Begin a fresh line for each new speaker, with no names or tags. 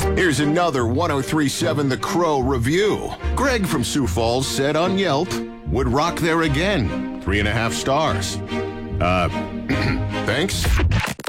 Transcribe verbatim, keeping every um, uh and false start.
Here's another one oh three point seven The Crow review. Greg from Sioux Falls said on Yelp, would rock there again. Three and a half stars. Uh, thanks.